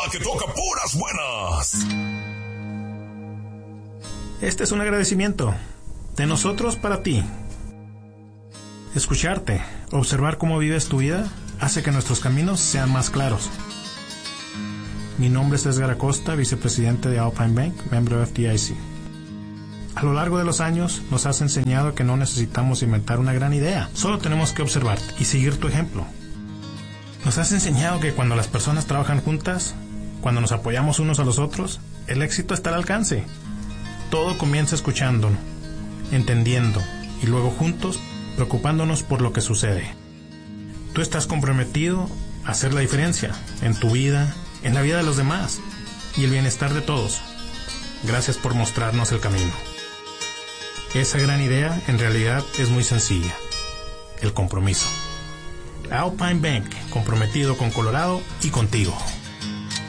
la que toca puras buenas. Este es un agradecimiento de nosotros para ti. Escucharte, observar cómo vives tu vida, hace que nuestros caminos sean más claros. Mi nombre es Edgar Acosta, vicepresidente de Alpine Bank, miembro de FDIC. A lo largo de los años nos has enseñado que no necesitamos inventar una gran idea, solo tenemos que observarte y seguir tu ejemplo. Nos has enseñado que cuando las personas trabajan juntas, cuando nos apoyamos unos a los otros, el éxito está al alcance. Todo comienza escuchándonos, entendiendo y luego juntos preocupándonos por lo que sucede. Tú estás comprometido a hacer la diferencia en tu vida, en la vida de los demás y el bienestar de todos. Gracias por mostrarnos el camino. Esa gran idea en realidad es muy sencilla: el compromiso. Alpine Bank, comprometido con Colorado y contigo.